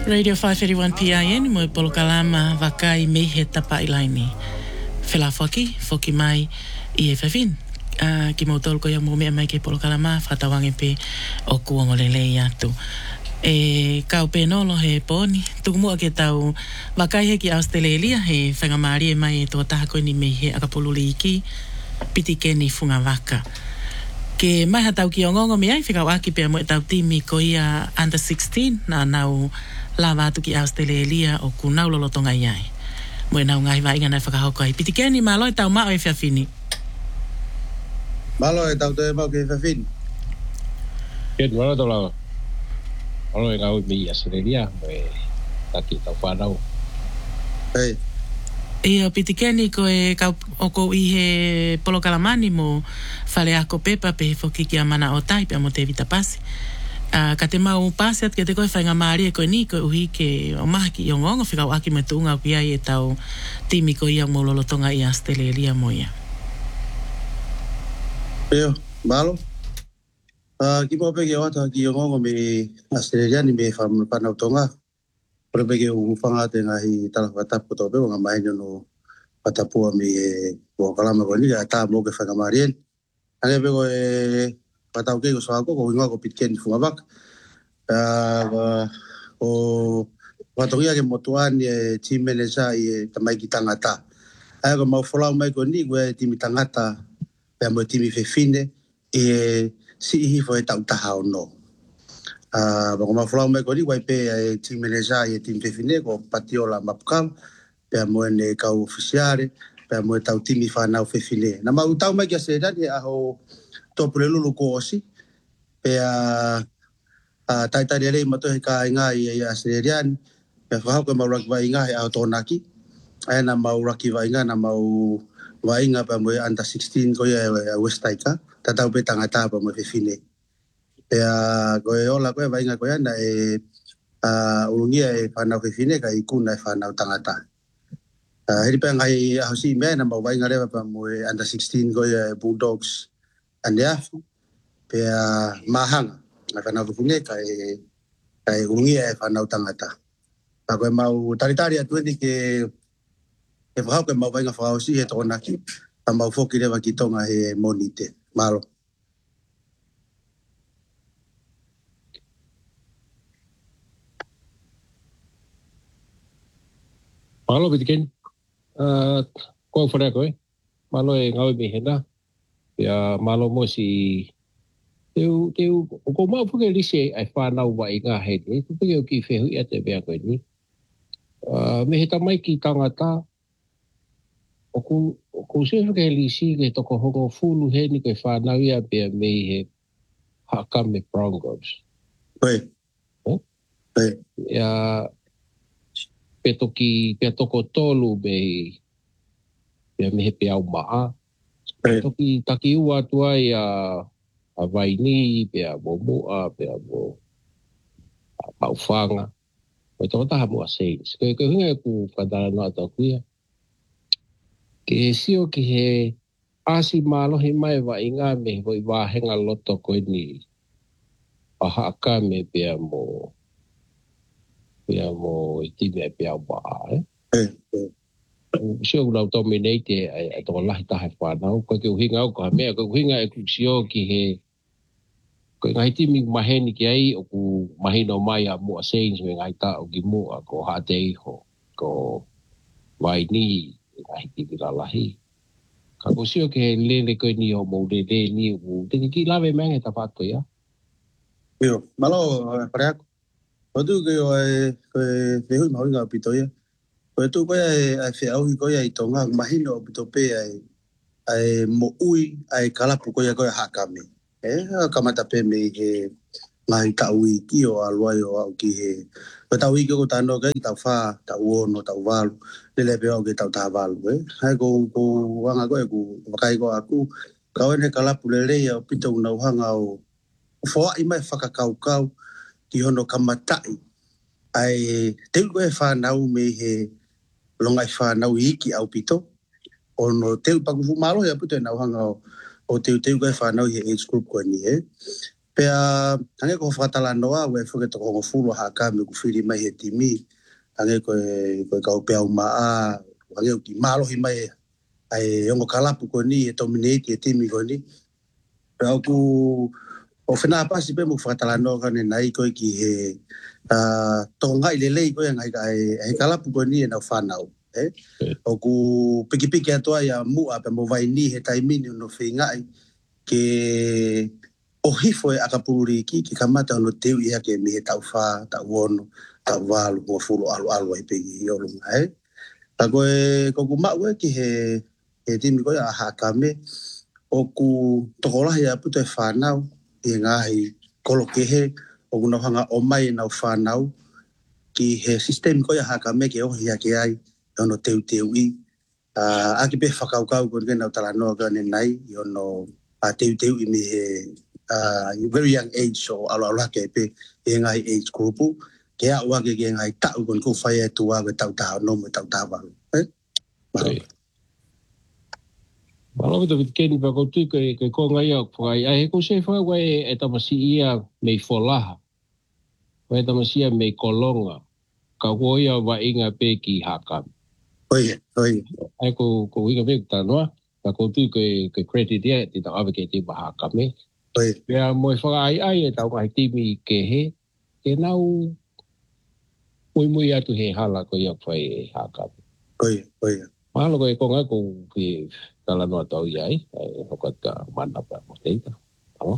Radio 581 PIN mo polokalama wakai me he tapa ilaini. Fela foki mai i e fefin. Ki mo tolko ya mo me mai ke polokalama fatawange pe o kuongo lele atu. Kau pe nolo he poni. Tukumua ke tau wakai he ki Australia he whangamari e mai e tō tahako ni me he akapululi iki piti ke ni funga waka. Ke mai hatau ki o ngongo me ai whikau aki pia mo e tau timi ko ia under 16 na nau lava atu ki Australia o ku nau lolotonga iai. Mo e nau ngai wa inga nai whakahoko ai. Piti ke ni malo e tau mao e whiawhini. Malo e tau te mau ke whiawhini. Ke malo tau lawa. Malo e ngau mi Australia mo e taki tau whanau. Hei. Ia piti keni ko e kau oko i he polokalamani mo whale ako pepa pe he whoki ki a mana o tai pe a mo te vita pasi. Ka te mau pasi at ke te koe whainga maari e koe ni koe uhi ke o maha ki i o ngongo whikau aki me tuunga ki ai e tau timi ko ia mo lolotonga i Australia mo ia. Eo, malo. Ki mo peke o ata ki i o ngongo me Australia ni me whanau tonga. Pore peke o whangate ngahi tala whatapu tō pewa ngā mahinyo no whatapua mi e o kalama koe ni ka tā mō ke whainga maari en. Ange peko e whatau kei ko soako ko ingoa ko pitkeni funga waka. O watongia ke motuani e team manager i e tamai ki tangata. Ai ko mau wholau mai ko ni koe timi tangata pia mo timi whewhine i e si ihi fo e tau taha o no. Ko mau wholau mai ko ni koe pe e team manager i e timi whewhine ko patiola mapukam pia mo e kau ofisiare pia mo e tau timi whanau whewhine. Na mau tau mai ki a sedani aho tōpule lulu ko osi pia taitari rei matohi ka inga i Australian pe whahau ke mau raki wa inga i au tōnaki ai na mau raki wa inga na mau wa inga pa mo under 16 ko ia West Taika tatau pe tangata pa mo whiwhine pe ko e ola ko e wa inga ko ia na e urungia e whanau whiwhine ka i kuna e whanau tangata heri pe ngai ahosi mea na mau wa inga rewa pa mo under 16 ko ia Bulldogs ane afu pe mahanga na whanau whiwhine ka e urungia e whanau tangata pa ko e mau taritari atu eni ke e whahau ke mau wainga whahausi he tōnaki a mau whoki rewa ki tonga he monite. Malo. Malo piti ken. Koe whanea koe. Malo e ngau mi hena. Pia malo mo si teu o ko mau puke lise ai whanau wa i ngā hei. Puke o ki whehu i ate bea koe ni. Me he tamai ki tangata o ko se ke lisi ke toko hongo fulu he ni ke whanau ia pia me he haka me Broncos. Pei. Pei. Ia pe toko tolu me pia me he pe au maa. Toki taki ua tua ia a vaini pia mo mua pia mo paufanga. Ko toko taha mua Saints. Ko hinga ku whadara noa tau kuia. Ke sio ki he asi malo he mai wa inga me hoi wahenga loto koe ni a haka me pia mo i time pia waa. Sio unau dominate e toko lahi taha whanau. Koe ke uhinga au koha mea. Koe uhinga e ku sio ki he koe ngai timi maheni ki ai o ku mahino mai a mua Saints me ngai ta o ki mua ko hatei ko waini ngai timi la lahi. Ka kusio ke lele koe ni o mou lele ni o te ki lawe menge ta whato ia. Io, malo pareako. Odu ke o koe wehui mahoinga o pito ia. Koe tu koe ai whiauhi koe ai tonga mahino o pito pe ai mo ui ai kalapu koe hakame. Kamata pe me he ngai tau i ki o aluai o au ki he. Koe tau i ki o tano kai tau wha, tau ono, tau walu. Lele pe au ke tau taha walu. Hai ko wanga koe ku wakai ko aku. Kau ene kalapu lele ia o pito unauhanga o whoa i mai whakakaukau ki hono kamatai. Ai teu koe whanau me he longai whanau i ki au pito. Ono teu pakufu malo ia puto e nauhanga o teu koe whanau i he age group koe ni he. Pea, hange ko whakatala noa, we whuke toko hongo fulu haka me ku whiri mai he timi, hange koe kau pea umaa, hange ki malohi mai ai ongo kalapu ko ni, e dominate e timi ko ni. Pea ku, o whina pasi pe mu whakatala noa kane nai koe ki he tonga i lelei koe ngai he kalapu ko ni e nau whanau. O ku piki atoa ia mua pe mo vai ni he taimini no whingai ke o hifo e akapururi ki kamata no teu ia ke me he tau wha, tau ono, tau walu, mo fulu alu ai pegi i olunga, Ta koe mau e ki he timi koe a hakame, o ku tokolahi a puto e whanau, i ngahi kolo kehe, o ku nauhanga o mai nau whanau, ki he sistemi koe a hakame ke ohi ake ai, ono teu i, aki pe whakaukau koe nau tala noa kane nai, i ono teu i me he very young age o alo ke pe e ngai age group ke a wa ke ngai ta u ko fa e tu wa tau ta no mo tau ta ba Malo to weekend pa ko tu ke ko ngai ko ai ko se fa wa e ta masi ia me fola wa ta masi me kolonga ka ko ia wa inga pe ki haka oi ai ko inga pe ta no ka ko tu ke credit dia ti ta ave ke ti ba haka me Pea mo whaka ai e tau kai timi ke he, ke nau mui atu he hala ko ia whai e haka. Oi. Mahalo ko e konga ko ki tala noa tau iai, e hokat ka mana pa mo teita. Tama?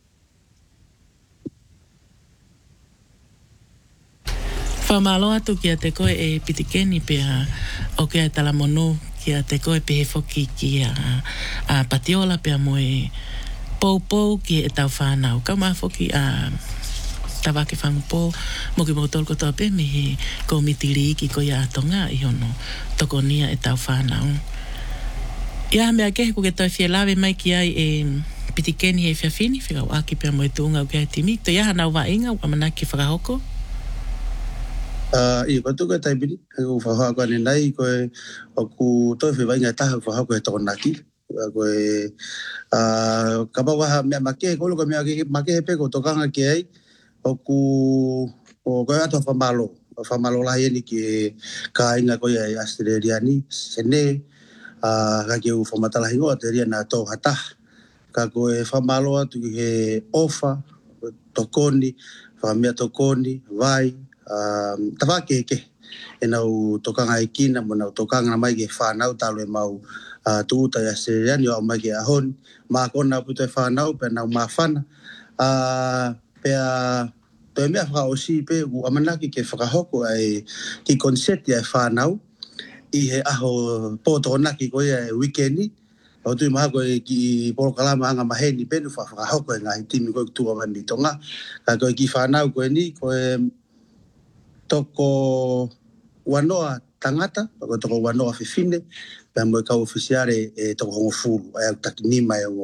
Whamalo atu ki a te koe e pitikeni pea o ke a tala monu ki a te koe pehe whoki ki a patiola pea mo e pou ki e tau whanau. Kau maa whoki a tawake whangupo mo ki mo tolko tau pe me he ko mitiri ki ko ia atonga i hono toko nia e tau whanau. Ia mea kehe ko ke tau fia lawe mai ki ai e pitikeni e whiawhini whikau aki pia mo e tuunga o kia timi. To ia hanau wa inga wa mana ki whakahoko? I ko tu ko taibini, ko whahako ane nai koe o ku toi whiwai ngai taha whahako e toko naki. Koe kapa waha mea make ko lo mea make pe ko tokanga ke ai o ku o koe ato whamalo lahi ni ki ka inga koe ai Australia ni sene ka ke u whamatala hingoa te ria na tau hata ka koe whamalo atu ki he ofa tokoni whamea tokoni vai tawake ke e nau tokanga i kina mo nau tokanga na mai ke whanau talo e mau tuuta i Australia ni o mai ke ahon ma kona puto e whanau pe nau mawhana pea toi mea whakaosi pe u amanaki ke whakahoko ai ki konseti ai whanau i he aho pōtonaki koe ai weekendi o tui maha koe ki polokalama anga maheni penu whakahoko e ngahi timi koe tua mai mitonga ka koe ki whanau koe ni koe toko wanoa tangata koe toko wanoa whiwhine pea moe kau ofisiare e toko hongo furu ai au takinima e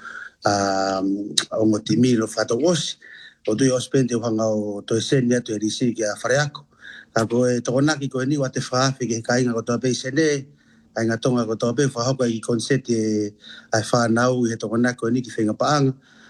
o timi lo whato osi o tui ospente o hanga o toi seni atu e risi ki a whareako. Ka koe tokonaki koe ni wate whaafi ke ka inga ko toa pei sene, ka inga tonga ko toa pei whahoko i konseti e ai whanau i he tokonaki koe ni ki whenga paanga.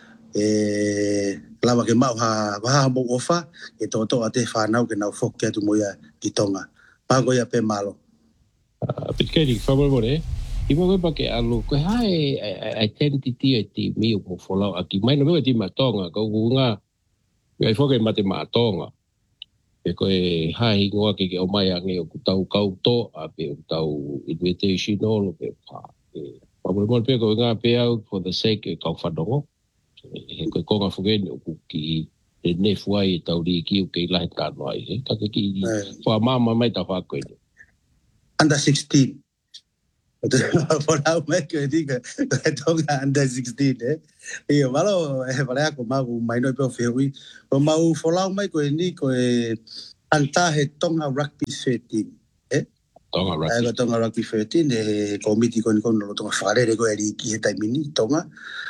Lawa ke mau ha mo ofa e toa te whanau ke nau whoki atu moia ki tonga. Pāko ia pe malo. Pitkeri, whamamore, I mo pa ke alu ko hai identity ti mi o folau aki mai no me ti matonga ko nga ai foke mate matonga e ko hai ngoa ke o mai ange o tau kau to a pe tau invitation no pe pa pa mo pe ko nga pe out for the sake of fadongo e ko nga foke o ki e ne fuai tau ri ki o ke lai ka no ai ka ke ki fa mama mai ta fa ko under 16 por ahora me que diga toca under 16 e malo para ko mau mai no pe feui o mau folau mai ko ni ko anta he tonga rugby 13 tonga rugby 13 e komiti ko no tonga farere ko eri ki ta mini tonga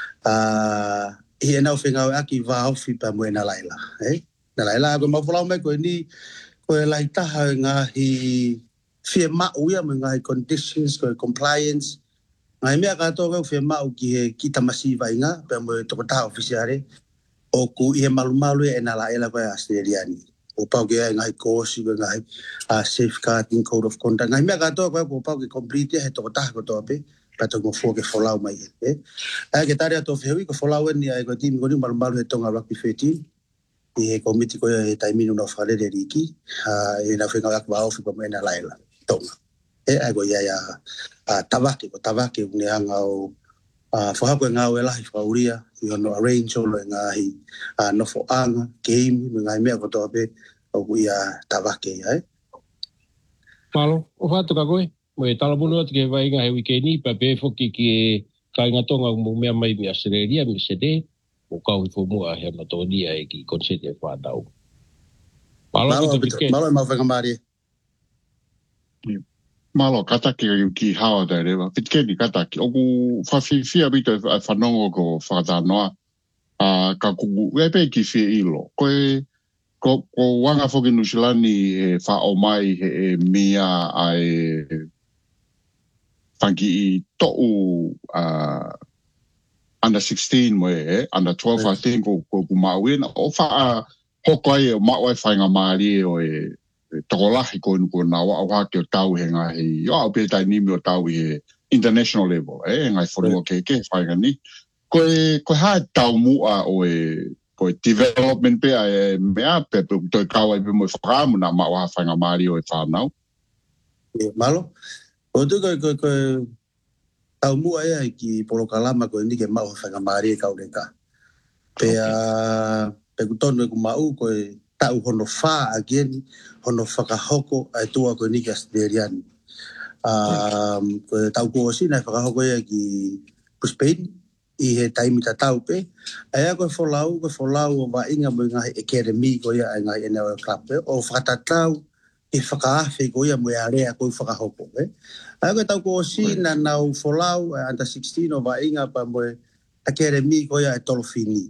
e na ofenga aki va ofi pa mo na laila na laila ko mau folau mai ko ni ko lai ta nga hi fia mau ia mengai conditions ko compliance ngai mea ka to fia mau ki he kita masiva inga pe mo to ta officiare o ku ia malu e na la ela ko Australiani o pau ke ngai kosi ngai safeguarding code of conduct ngai me ka to ko pau ke complete he to ta ko to pe pa to mo fo ke folau mai ke tarea to fewi ko folau ni ai ko tim ko ni malu e tonga rugby 13 e komiti ko e taimino na fale de riki e na fenga ka ofi ko me na la ela tonga ai ko ia tabaki ni anga o whahako ngā wela hi whauria, i ono arrange olo ngāhi nofo anga, game, ngai mea kotoa pe, o kui tawake, ai. Malo, o whātuka koe, mo e talamono atu ke vai ngā he wikeni, pa pe whoki ki e kai ngatonga mo mea mai mi Australia, mi sede, o kau i whomua he matonia e ki konsete e whātau. Malo e mawhenga maari. Malo kataki ki hawa da rewa. Pitkeni kataki. Oku whawhiwhia bito e whanongo ko whakatanoa. Ka kuku uepe ki whia ilo. Ko wanga whoki nusilani e whao mai he mia ai whanki i to'u under 16 mo under 12 I think ko kumawina. O wha hoko ai o mawai whainga maari o tokolahi ko na wa ke tau he ngai yo pe tai ni mo tau he international level ngai fo ke fai ni ko ha tau mu a o ko development pe me a pe to ka wa pe mo fra mo na ma wa fa nga mari o fa now malo o tu ko tau mu ai ki polokalama ko ni ke ma fa nga mari ka ure ka pe ku tonu ku mau ko tau hono wha again, hono whakahoko ai tua ko ni Australian. Tau ko osi nai whakahoko ia ki Brisbane, i he taimi ta tau pe. Ai a koe wholau o wa inga mo ngahi academy ko ia ai ngai NRL Club pe, o whakatatau i whakaafe ko ia mo ia rea koe whakahoko pe. Ai a koe tau ko osi na nau wholau under 16 o wa inga pa mo academy ko ia e Tolofini.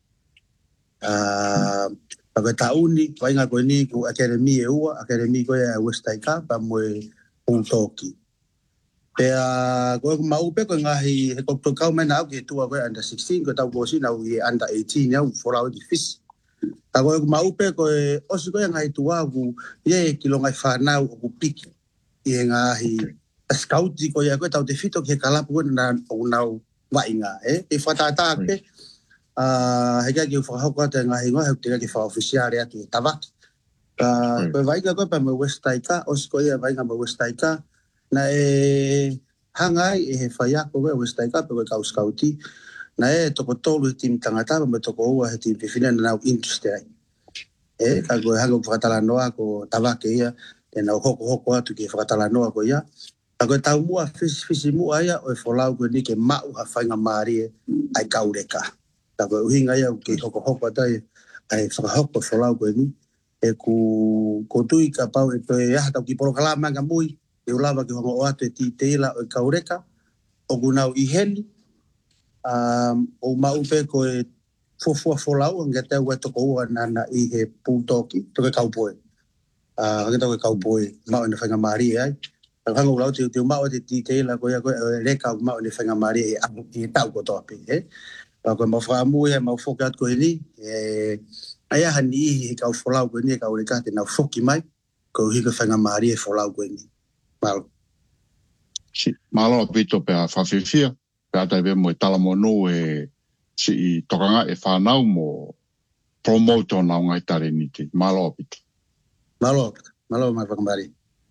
Paka tauni, wainga koe ni ku academy e ua, academy koe e Westaika, pa moe Puntoki. Pea koe ku maupe koe ngahi he kopto kau mena au ki tua koe under 16, koe tau koe sina u i under 18 au, forau di fis. Ta koe ku maupe koe osi koe ngahi tua ku ie kilo ngai whanau o ku piki. I ngahi scouti koe koe tau te fito ki he kalapu koe na unau wainga. E whatata ke, hega ki whakahoko te ngahi ngoa, heu tira ki whaofisiare atu e tawaki. Koe vaiga koe pa me Westaika, osi koe ia vaiga me Westaika, na e hangai e he whaiako koe Westaika, pe koe kau skauti, na e toko tolu he timi tangata, me toko ua he timi whiwhina na nau interest ai. Ka koe hanga whakatala noa ko tawaki ia, e nau hoko atu ki whakatala noa ko ia. Ka koe tau mua fisi mua ia, o e wholau koe ni ke mau ha whainga maarie ai kaureka. Ta koe uhinga ia ki hoko atai ai whakahoko wholau koe ni e ku tui ka pau e koe aha tau ki porokalama nga mui e ulawa ki hongo o atu e ti teila o i kaureka o kunau i heni o maupe koe fofua wholau nga te ua toko ua nana i he Puntoki toke kaupoe nga toke kaupoe mau ina whainga maari ai hanga ulau te mau te ti teila koe reka o mau ina whainga maari e tau kotoa pe Ko mau whaamu e mau whoki atu koe ni, ai aha ni he kau wholau koe ni e kau reka te nau whoki mai, ko hiko whainga maari e wholau koe ni. Malo. Malo pito pe a whawhiwhia, pe atai pe mo e talamono e si i tokanga e whanau mo promote o nau ngai tare ni te. Malo pito. Malo mai whakamari.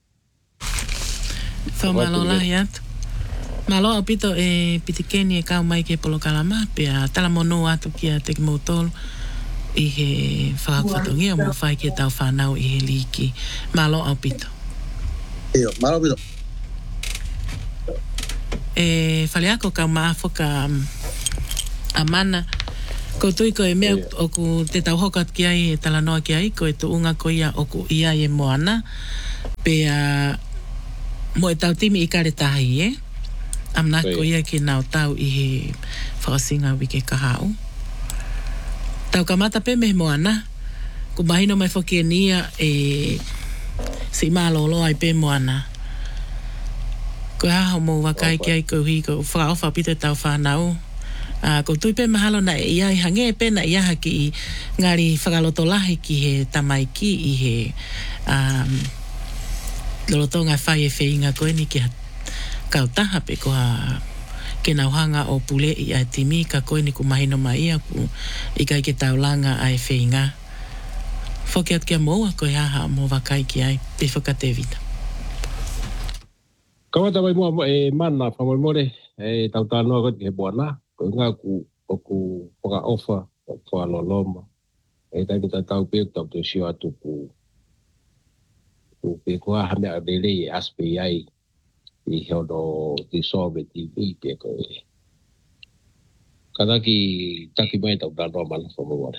So malo lahi atu. Malo apito e pitikeni e kau mai ke polokalama pe a talamono atu ki a te kimotolo i he whakakotongia mo whai ke tau whanau i he liki. Malo apito. Malo apito. E whaleako kau maafo ka amana ko tui ko e mea o ku te tau hokat ki ai e talanoa ki ai ko e tu unga ko ia o ku ia e moana pe a mo e tau timi i kare tahi Amna ko ia ki nau tau i he whakasinga wike kahau. Tau kamata pe me moana. Ku mahino mai whoki e nia e si malolo ai pe moana. Ko haho mo wakai ki ai ko hi ko whakaofa pito tau whanau. Ko tui pe mahalo na ia I hange pe na ia haki ngari whakaloto lahi ki he tamaiki I he loloto ngai whai e whainga koe ni ki kautaha pe koha ke nauhanga o pule I a timi ka koe ni ku mahino mai ia ku I kai ke taulanga ai whainga. Whoki at kia moa koe haha mo wakai ki ai te whakatevita. Kawata mai mua e mana whamamore e tautanoa koe ke buana. Ko ngā ku whaka ofa wha loloma. E taimi tau pēk tau te sio atu ku pēkua hame a bele e aspe ai I heono te sobe TV pēko e. Kadaki taki mai tau tanoa mana whamamore.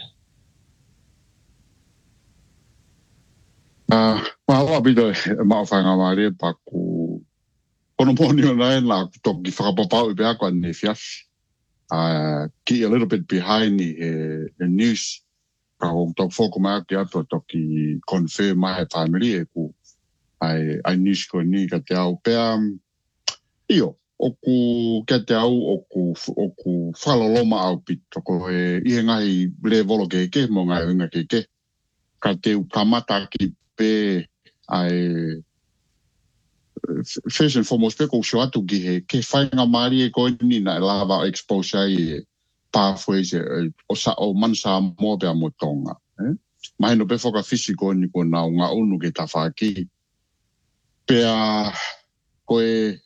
Maua bito mawhanga maare pa ku pono moni o nai la toki whakapapau I pēako ane fiafi. Ki a little bit behind the news. Ka hong tok foko mai ki ato toki confirm mai family e ku ai news ko ni ka te au pea io oku ka te au oku whaloloma au pito ko I ngahi le volo ke mo ngai unga ke ka te ukamata ki pe ai first and foremost pe ko sho atu ki he ke whainga mari e koe ni na lava expose ai pathways o mansa mo pe mo tonga mai no pe foka physical ni ko na nga unu ke ta faki pe koe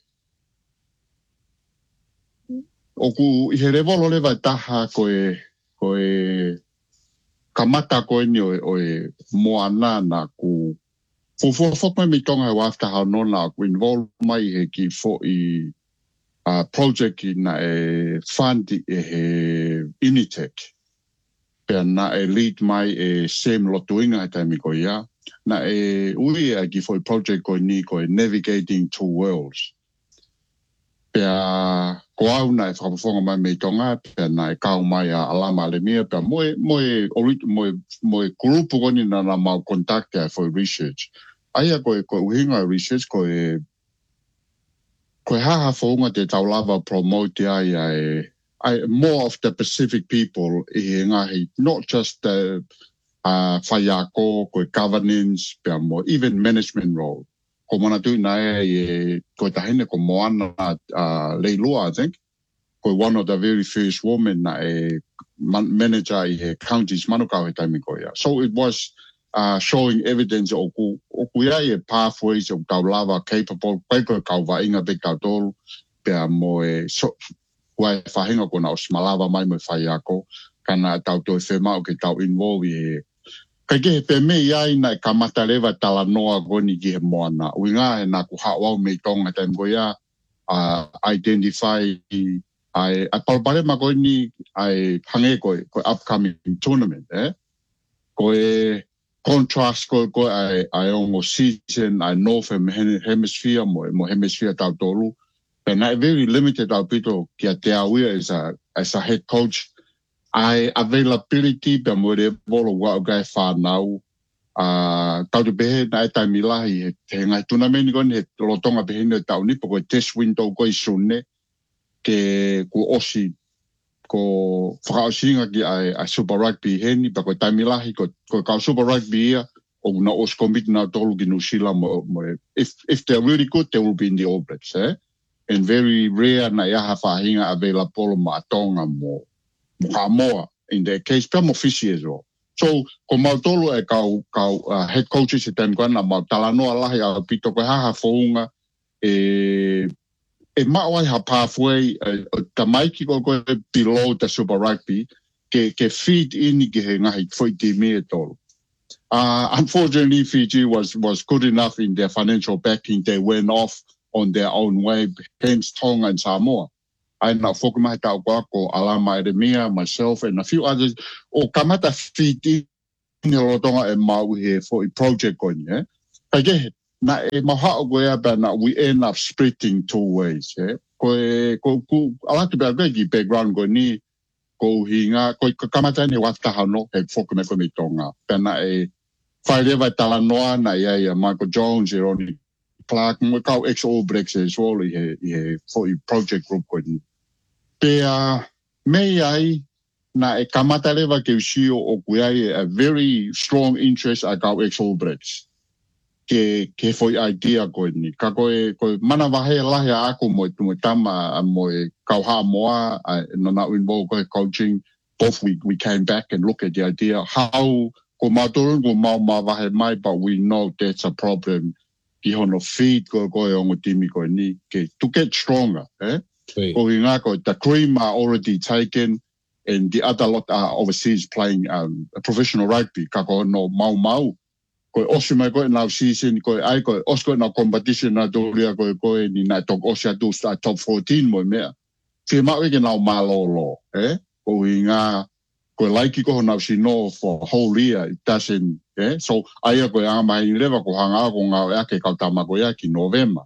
oku I he revolo leva taha koe kamata koe ni o moana na ku for me tonga after how no na ku involve mai he ki fo I project na fund he Initech pe na lead mai same lotuinga taimi ko ia na ui ki fo project ko ni ko navigating two worlds pe ko au na whakafonga mai me tonga pe na kau mai alama le mia pe moe grupo ko ni na mau contact for research aia ko uhinga research ko haha fonga te taulava promote ai more of the Pacific people I ngahi not just whaiako ko governance pe mo even management role ko mana tu na ko tahine ko moana leilua I think ko one of the very first women na manager I counties manukau he taimi ko ia so it was showing evidence oku ia pathways of taulava capable ko kauva inga be kautolu pe mo wai whahinga ko na o smalava mai mo whaiako kana tau toi whema o ke tau involve kai ke pe me ai na kamata lewa tala noa goni ki he moana ui ngā he nā ku hawau me tonga taim ko ia identify ai palpare ma goni ai hange ko upcoming tournament ko contrast ko ai ongo season ai north hemisphere mo hemisphere tau tolu and I very limited our people ki te awia as a head coach ai availability pe mo re bolo wa gai fa now tau te behe na tai milahi te ngai tournament ko ni lotonga behe ne tau ni ko test window ko isune ke ku osi ko whakaosinga ki a Super Rugby heni, pa ko taimilahi ko ka Super Rugby ia, o na os commit na tolu ki New Zealand if they're really good, they will be in the All Blacks, and very rare na ia hawhahinga available ma tonga mo Samoa, in their case, pe mo fisi as well. So, ko mautolo e kau head coaches e tēn koana, mau talanoa lahi a pito koe haha whaunga, e mawai ha pathway, tamaiki ko koe below the Super Rugby, ke feed in ki he ngahi whai te mea tolo. Unfortunately, Fiji was good enough in their financial backing. They went off on their own way, hence Tonga and Samoa. I na whokumahi tau koa ko Alama Eremia, myself, and a few others. O kamata feed in he rotonga e mau he for a project going, Kage, na e maha o goea ba na we end up splitting two ways, Ko alatu ba regi background go ni ko hinga ko kamata ni waftaha no he whokuma ko mi tonga. Pena e whaerewa talanoa na ia Michael Jones, Ronnie Clark, mo kau ex All Blacks as well, he for a project group ko ni. Pea me ai na e kamata lewa ke usio o kuiai a very strong interest a kau All Blacks. Ke foi idea koe ni. Ka koe mana wahe lahe ako mo e tama mo e kauha moa no na involve koe coaching. Both we came back and look at the idea how ko mātoro ko mau wahe mai, but we know that's a problem. Ki hono feed koe o ngo timi koe ni to get stronger. Ko inga koe the cream are already taken and the other lot are overseas playing professional rugby. Ka koe no mau. Koe osi mai koe nau season, koe ai koe os koe nau competition na doria koe ni nai tok osi atu top 14 mo mea. Whia mau eke nau malolo, Ko inga, koe laiki koho nau sino for whole year, it doesn't, So aia koe amahi lewa ko hanga ko ngau ake kau tama koe aki November,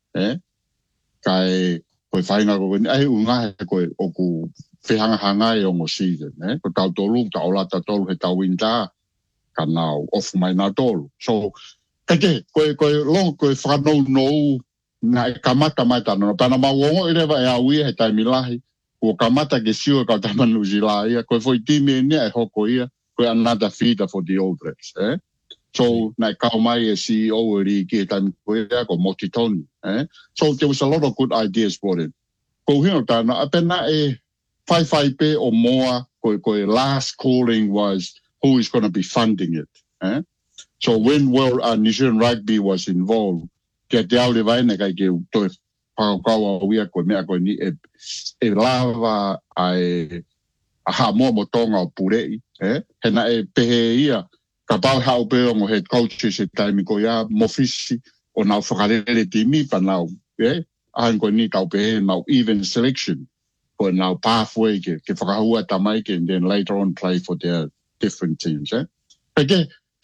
Kai koe whainga koe ni, ai unga he koe oku whihanga e ongo season, Ko tau tolu, tau lata tolu he tau winda, ka nau ofu mai nā tolu. So, koe long koe whanau nou na e kamata mai tano. Pana mawongo i rewa e awia he taimi lahi. Ko kamata ke siua kau tamanu zila ia. Koe foi timi e nia e hoko ia. Koe another feeder for the All Blacks. So, na e kau mai e CEO e ri ki e taimi koe ia ko Motitoni. So, there was a lot of good ideas for it. Ko hino tana, apena e whai pe o moa koe last calling was who is going to be funding it. So when New Zealand Rugby was involved, ke te au le vaina kai ke toi whakaua wia koe mea koe ni e lava a ha mo tonga o purei. He na e pehe ia ka pau hau pe o head coaches e taimi ko ia mofisi o nau whakarere timi pa nau. Ahan koe ni tau pehe nau even selection ko nau pathway ke whakahua tamai ke and then later on play for their different teams. Again,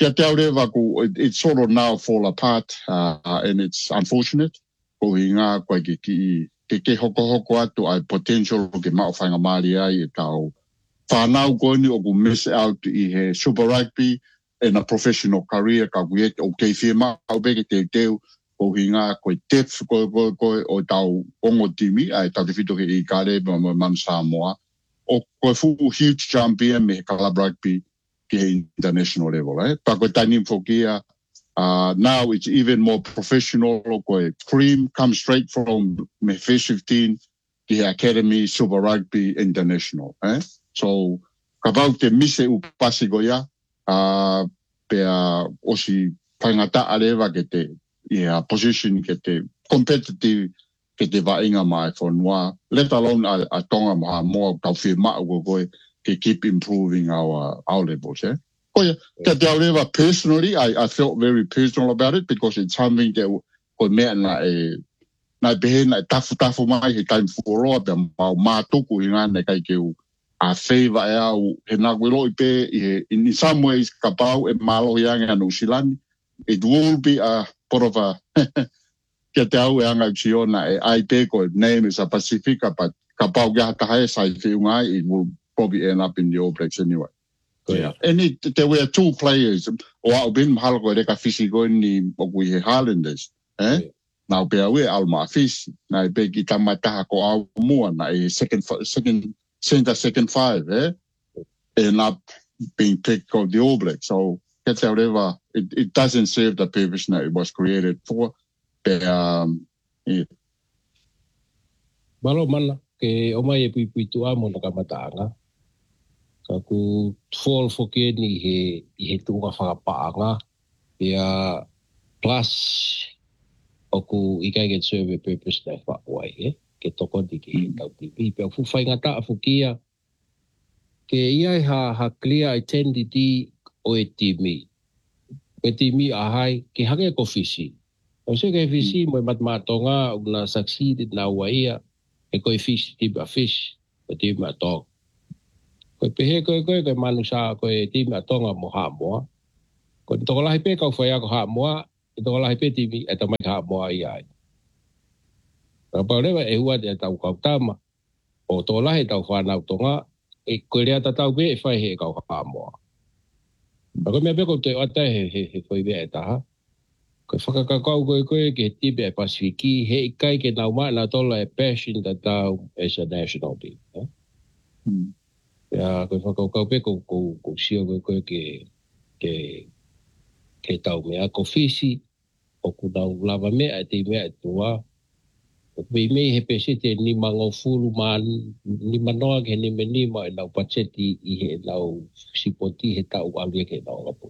it's sort of now fall apart and it's unfortunate. Ko hinga koe ke hoko atu ai potential ke mao whainga maari ai e tau whanau koe ni o ku miss out I he Super Rugby and a professional career ka kuiet o kei whima au beke te teu ko hinga koe depth koe o tau ongo timi ai tau te whito ke I kare mo man Samoa. O koe fu huge champion me club rugby ke international level. Pa koe tani mfokia, now it's even more professional. Koe cream comes straight from me first 15 the academy Super Rugby International. So kabau te mise upasi goia, pea osi whaingata arewa ke te position ke te competitive ke te vainga mai whanua, let alone a tonga maha moa tau whima o koe ke keep improving our levels. Koe, te arewa personally, I felt very personal about it because it's something that koe mea na behe na tafu mai he time fuoroa pia mau mātuku I ngā ne kai keu a favor e au he nā koe loi pe in some ways ka pau e malo I anga no silani. It will be a part of a Kia te au e anga usiona e ai pe koe name is a Pacifica, but ka pau kia tahai sai whiungai, it will probably end up in the All Blacks anyway. Yeah. And there were two players, o au bin mahalo koe reka fisi koe ni o kui he Highlanders. Nau pe au e alma fisi, na e pe ki tamataha ko au mua, na e second five, end up being picked of the All Blacks. So, whatever, it doesn't serve the purpose that it was created for. Malo mana ke o mai e pui tu amo na kamataanga. Ka ku fall foke ni he tunga whakapaanga. Pea plus o ku ikai get serve purpose na whakawai ke toko di ke tau tipi. Pea fuwhai ngata a fukia ke iai ha clear identity o e timi. E timi ahai ke hake ko fisi. O se kai fisi mo matmatonga una succeeded na waia e koi fish tiba fish o tiba tong. Koe pehe koe manusa koe tiba tonga mo ha moa. Koe toko lahi pe kau whai ako ha moa, e toko lahi pe timi e tamai ha moa iai. Pau rewa e hua te tau kau tama, o toko lahi tau whanau tonga, e koe rea tatau pe e whai he kau ha moa. Koe mea peko te ata he koe vea e taha. Koe whakakakau koe ke tipe e Pasifiki, he ikai ke nau maa na tola e passion ta tau as a national team. Ya ko kau pe ko sio ko ke tau mea ko fisi o ku dau lava mea te mea tua o me he pese te ni mango fulu man ni manoa ke ni meni ma na pacheti I he lau sipoti he tau alu ke lau lapu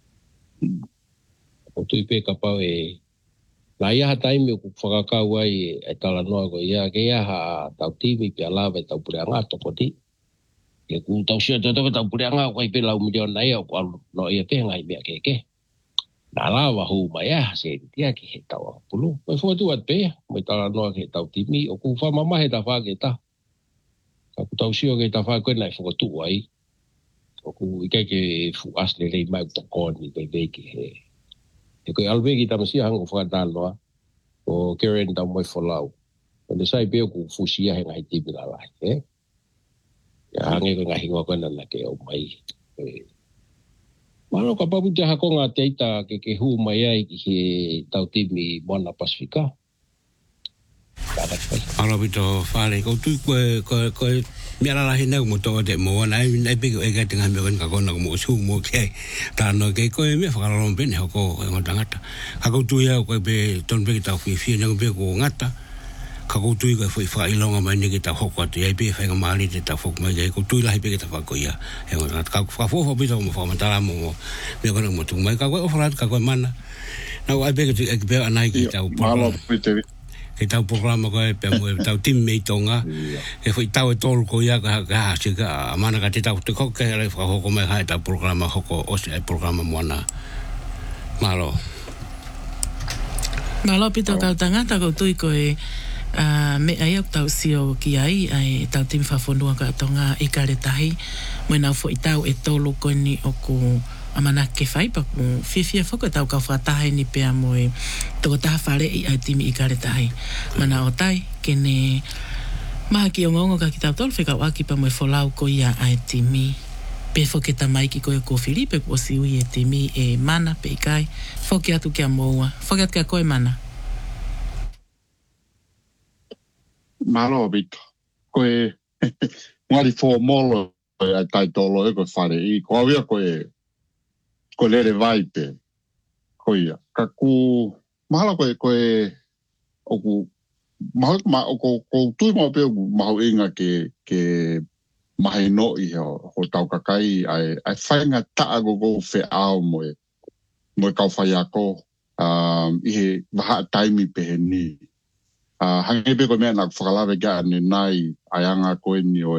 o tu pe ka pau la ia tai me ku whakakau ai tala noa ko ia ke ia ha tau timi pe lava tau pureanga tokoti ke ku tau sia tau pureanga ko pe lau milion nai o ko no ia te ngai mea ke na lava hu mai se dia ki he tau pulu mai fo tu at pe mai tala noa ke tau timi o ku fa mama he ta fa ke ta ka ku tau sia ke ta fa ko nai fo tu ai o ku ke fu asle le mai to ko ni be ki he ko alve ki ta masi hang fa ta loa o keren ta mai fo lau o le sai pe ku fu sia he ngai ti bila la ya hange ko ngai ngo ko na ke o mai Malo ka papu te hakonga te ita ke hu mai ai ki he tau timi Moana Pasifika. Alo bito whare, ko tui koe mea lalahi nau mo toa te moana ai peke e kai tinga mea ka kona ko mo su mo ke tāno ke koe mea whakaralong pene hoko e ngotangata. Ka koutui au koe pe ton peke tau whiwhia nau peke ko ngata. Ka koutui koe whai whailonga mai neke tau hoko atu ai peke whainga maari te tau hoko mai kai koutui lahi peke tau whakoia. E ngotangata ka whawha pita mo whamatala mo mea kona mo tungu mai ka koe ofarat ka koe mana. Nau ai peke te peke anai ki tau ke tau programa ko pe mo tau tim me tonga e foi tau e tolu ko ia ka se ka mana ka te tau te ko ke le fa ko me ha tau programa ko o se programa Moana malo pito ka tangata ko tui ko e me ai tau sio ki ai tau tim fa fonua ka tonga e kare tahi mo na foi tau e tolu ko ni o ku amana ke fai pa ku fifia foko tau ka whatahe ni pea moe toko taha whare I ai timi I kare tahi mana o tai kene maha ki o ngongo ka ki tau tolu whika waki pa moe wholau ko ia ai timi pe foke tamai ki koe ko Filipe ko si ui e timi e mana pe kai foke atu kia moua foke atu kia koe mana Malo bito koe ngari fo molo ai tai tolo e koe whare I ko awia ko lere vai pe koia ka ku mahala koe oku mahala ko tui mau pe mau inga ke mahi no I ho tau kakai ai whainga taa go fe ao moe kau whai ako I he waha taimi pe he ni hange pe ko mea nak whakalawe ka ane nai ai anga koe ni o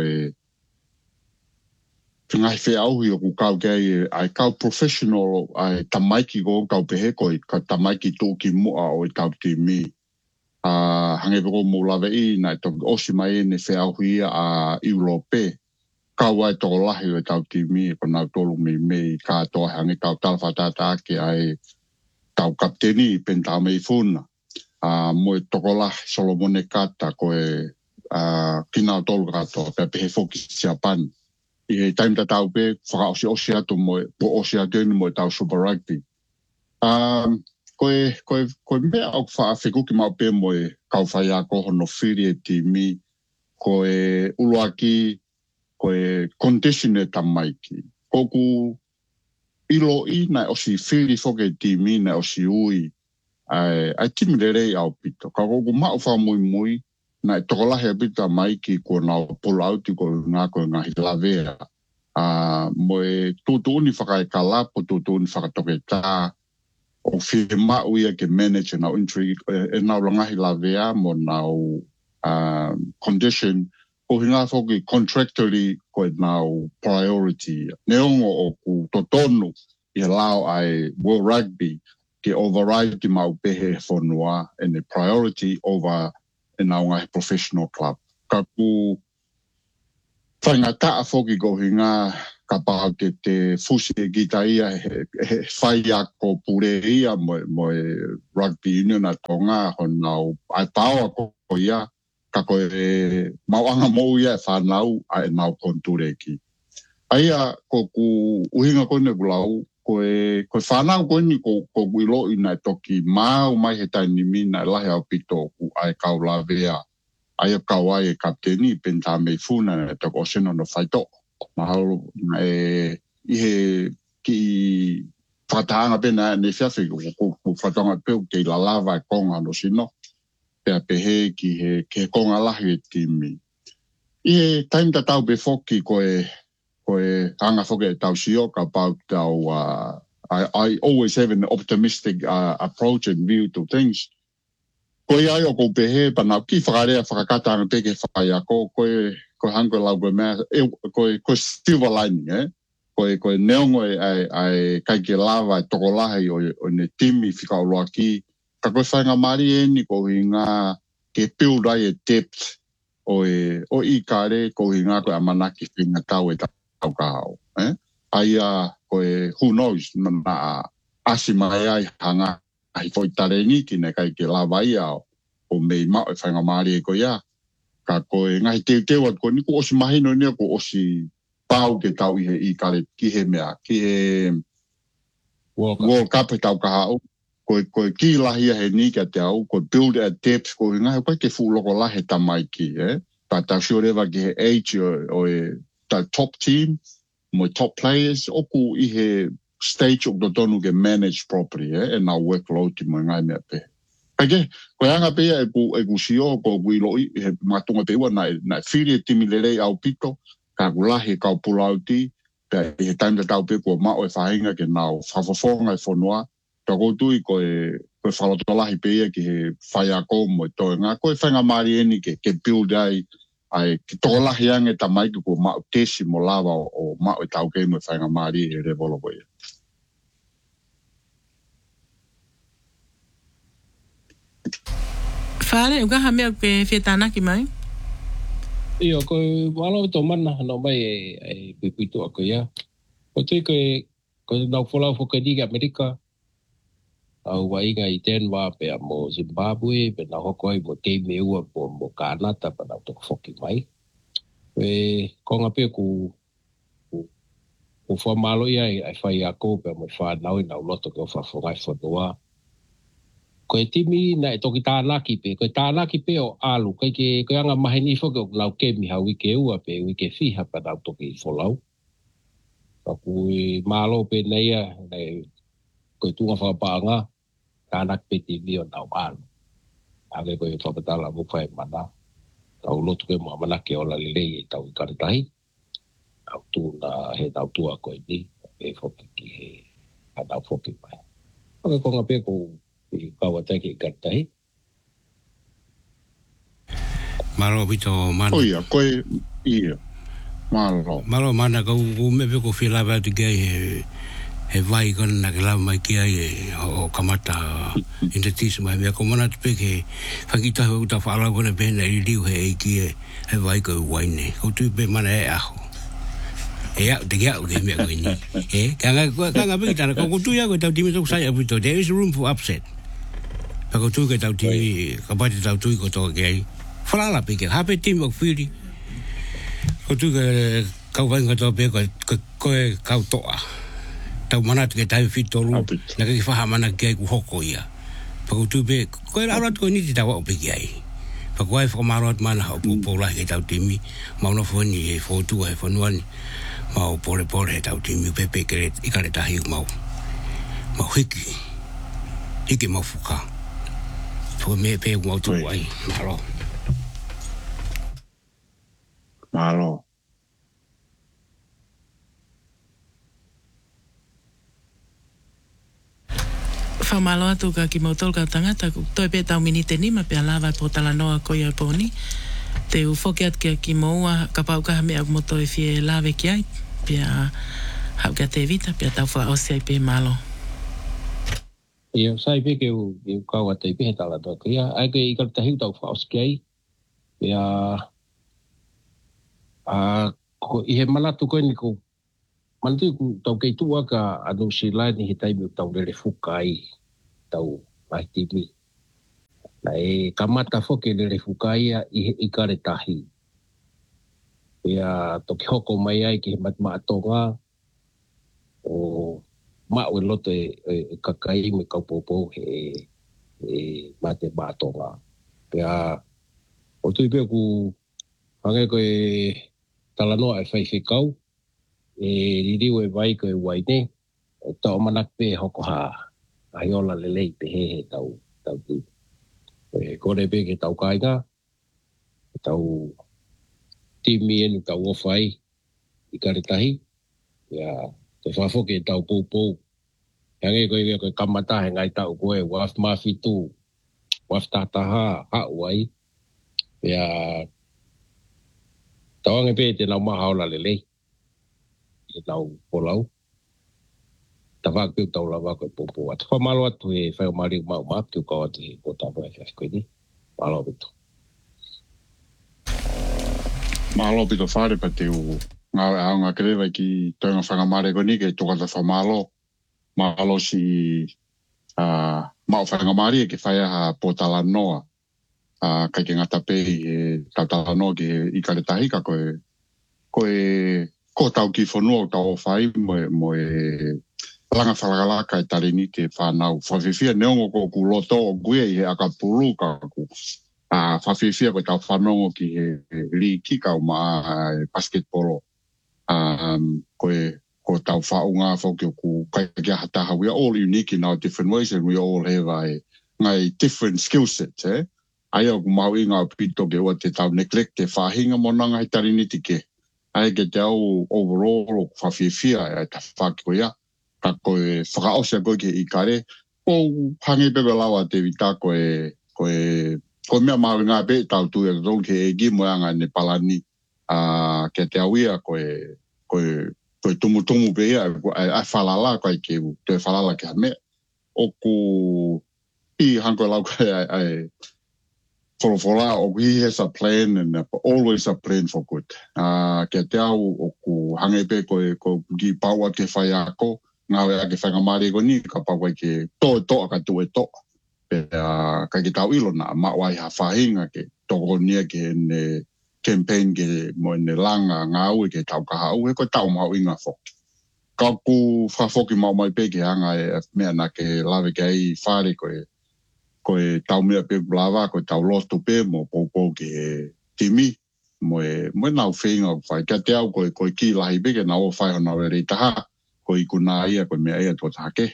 Ngai whea auhi o ku kau kei ai kau professional ai tamaiki ko kau pehe koe ka tamaiki tōki mua o kau timi. Hange peko mō lawe I nai toki osi mai ne whea auhi a Iulope. Kau ai tōko lahi o kau timi ko nau tolu mei ka toa hange kau talwhatata ake ai kau kapteni pen tau mei funa. Mo tōko lahi Solomone Kata koe kinau tolu katoa pe pehe foki siapani. I he taim ta tau pe whaka osi atu mo po osi atu ni mo tau Super Rugby. Koe mea au wha whikuki mau pe mo kau whai a koho no whiri e timi, koe uluaki, koe condition e tamaiki. Koku ilo I nai osi whiri whoke timi nai osi ui, ai timi rerei au pito. Ka koku mau wha mui, nai tokolahe pita maiki ko nau polauti ko ngā koe ngā hilawea. Moe tūtūni whakai ka lapo, tūtūni whakatoke tā, o whima uia ke manager nau entry, e nau langahi lawea mo nau condition, ko hinga whoki contractually ko nau priority. Neongo o ku totonu I lau ai World Rugby ke override ki mau pehe whanua and the priority over in our professional club. Ka ku whaingataa whoki ko hinga ka pahau te fusi e gita ia he whai ako pure ia mo rugby union a tonga honau ai paua ko ia ka koe mauanga mou ia e whanau a e nau kontureki. Aia ko ku uhinga kone kulau koe whanau koni ko kuilo ina toki mau mai he tainimi na lahe au pito ku ai kau lawea ai kawa e kapteni pen ta me funa to ko seno no faito mahalo he ki fatanga pena ne fiafe ko fatanga pe ke la lava konga no sino pe he ki ke konga la he timi time ta tau be foki ko anga foki tau sioka about tau I always have an optimistic approach and view to things. Ko ia o ko pehe pana ki whakarea whakakata anga peke whakaia ko hango lau ko silver lining ko neongo ai kai ke lava toko lahi o ne timi whika o ki ka koe whainga mari ni ko hinga ke build ai depth o i kare ko hinga ko amanaki whinga tau tau kahau ai who knows na asimai ai hanga ai foi tarengi ki ne kai ke lava ia o mei mao whainga maari ko ia ka koe ngai te wat ko ni ko osi mahino ni ko osi pau ke tau i kare ki he mea ki he World Cup tau kahau ko ki lahia he ni ka te au ko build at depth ko ngai ko ke fu loko lahe tamai ki but ta sure eva ki he age o the top team my top players oku i he stage of the donu get managed properly and our workload ti mo ngai me pe age ko anga pe e ku sio ko guilo i he matunga pe wa na fili ti mi lele au pito ka gulahi ka pulauti pe he time da tau pe ko ma o fainga ke nau fafofonga fo noa to go tu i ko falotolahi pe ki he faya ko mo to nga ko fanga mari eni ke build ai ki tolahi ange tamai ko ma tesi mo lava o ma o tau ke mo fanga mari e revolo boy Fale uga hamia pe fetana ki mai. Iyo ko walo to mana no mai e pipito ko ya. Ko te ko na fola fo ke diga Amerika. Au wai ga iten wa pe mo Zimbabwe pe na hoko i mo te me u mo Canada pa na to foki mai. Ko nga pe ku fo malo ia ai fai a ko pe mo fa na na loto ko fa fo ngai fo doa. Ko timi na to kita laki pe ko ta laki pe o alu ko anga mahini fo ko lau ke mi ha wike u pe wike fi ha pa to ki fo lau. Ku malo pe na ia ko tu nga fa pa nga anak pe timi o na alu. Ave ko fa pa la mo fa mana. Tau lotu ke mo mana ke ola lele tau karitai. Au tu na he tau tu ko ni pe fo ki he ada fo ki pa. Ko nga pe ko kawa take katai Malo bito mana oia koe ia malo mana ko me pe ko fila ba te gai he vai kon na kala mai ki ai o kamata indetis mai me ko mana te ke fakita ho ta fala ko ne pe na liu he ki he vai ko waine ko tu pe mana e aho te gea o me ko ni kanga pe ta ko tu ya ko ta dimi so sai abito there is room for upset Pako tu ke tau ti kapati tau tu ko to ke fala pe ke hape team of fili ko tu ke kau vai ko pe ko kau to tau mana ke tai fitolu na ke fa mana ke ku hoko ia pako tu pe ko ara ko ni ti tau o pe ke ai pako ai fo marot mana ho po la ke tau timi ma no fo ni fo tu ai fo no ni ma o pore tau timi pe ke i ka le tahi ma hiki ma fuka for me pe mo tu ai malo Fa malo atu ka ki motol ka tangata ku toi pe tau minite ni ma pe lava po tala noa ko ia poni te u fokiat ke ki moa ka pau ka me ak moto e fie lave ki ai pe ha ka te vita pe tau fa o se pe malo Ia sai pe ke u kawa te pe tala to ia ai ke i ka te hiu tau fa o ski ia ko i he malatu ko ni ko mantu ku tau ke tu ka anu sila ni hitai mi tau le fukai tau mai timi ai kamata foke le fukai i ka re tahi ia to ki hoko mai ai ki mat ma tonga o ma o lote kakai me kaupopo e mate ba tonga ia O tui pia ku hange koe talanoa e whaiwhikau. E ririu e vai koe waine. E tau manak pe hoko haa. Ai ola lelei te he tau tui. E kore pe ke tau kainga. Tau timi enu tau ofai i karetahi. Ia te whafoke tau pou. Hange koe kamata he ngai tau koe waf mafitu. Waf tataha hauai. Ia tawange pe te nau maha ola lelei. I nau polau. Tawak piu tau lawa koe popo. Atu whamalo atu e whai o mari mau tu kau atu e potapo e whias koe ni. Malo bitu. Malo bitu whare pa te u ngawe aunga kerewa ki toinga whangamare koe ni ke tokata whamalo. Malo si mau whangamari e ke whai aha potala noa. Kai ke ngata pe e tatala noa ke i karetahi ka ko tau ki whanua o tau whai mo e langa whalagalaka e tarini te whanau. Whawhiwhia neongo ko ku loto o guia i he aka puru ka ku. Whawhiwhia ko tau whanongo ki he li kika o maa basketbolo. Ko tau whaunga whauki o ku kai kia hataha. We are all unique in our different ways and we all have ngai different skill sets. Ai au ku mau inga o pito ke ua te tau neglect te whahinga monanga he tarini tike. Ai ke te au overall o whawhiwhia e ta whaki ko ia. Ka koe whakaosea koe ke i kare. O hangi pepe lawa te wita koe mea mawe ngā pe tau tu e tau ke e gi moanga ne palani. Ke te awia koe tumu pe ia. Ai whalala koe ke u. Te whalala ke ha mea. O ku i hanko lau koe ai wholofola o he has a plan and always a plan for good. Ke te au o ku hangi pe koe gi paua te whai ako. Ngawe ake whangamari ko ni, ka papai ke toa ka tu e toa. Ka ki tau ilo na, mawai ha whahinga ke toko nia ke ne campaign ke mo ne langa ngau ke tau ka hau, e ko tau mau inga whok. Ka ku whafoki mau mai pe ke hanga e mea na ke lawe ke ai whare koe tau mea pe blawa, koe tau loto pe mo popo ke timi. Mo nau whinga whai, ka te au koe ki lahi pe ke nau whai hona were taha. Koe kuna ia, koe mea ia tō take.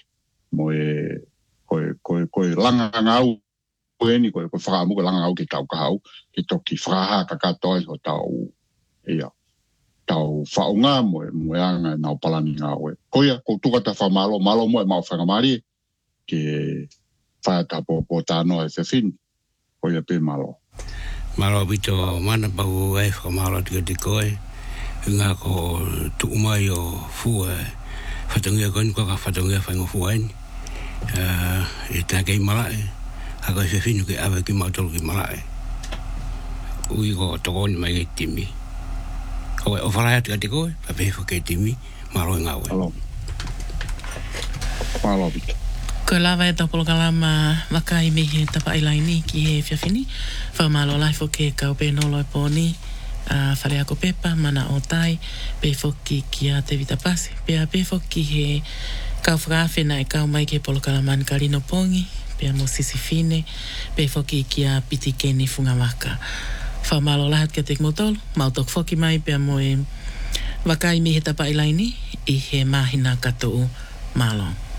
Koe langa ngau, koe ni, koe whakaamu, koe langa ngau ki tau kahau, ki toki whakaha ka katoa i ho tau, tau whaunga moe anga nau palani ngau. Koe ia, ko tukata whamalo, malo moe mau whangamari, ke whaata po tāno e whiwhin, koe ia pe malo. Malo bito mana pau e whamalo tika te koe, ngā ko tuumai o fua whatungia koe ka whatungia whaingo fuaini. E tā kei malae. Haka e whiwhinu ke awe ki mautolo ki malae. Ui ko tokoni mai kei timi. Koe o whalai atu te koe, pa pewhifu kei timi, maro i ngawe. Malo bito. Ko lava e tapolo kalama wakai mihi tapa ilaini ki he whiawhini. Whamalo laifo ke kau penolo e pōni. Whare ako pepa, mana o tai, pe foki ki a te vitapasi. Pea pe foki he kau whakawhena e kau mai ke polo kalaman karino pongi, pea mo sisi fine, pe foki ki a piti keni whungawaka. Whamalo lahat ke te kmotolo, mautok foki mai pea mo e wakai mihi tapa ilaini, i he mahina katou malo.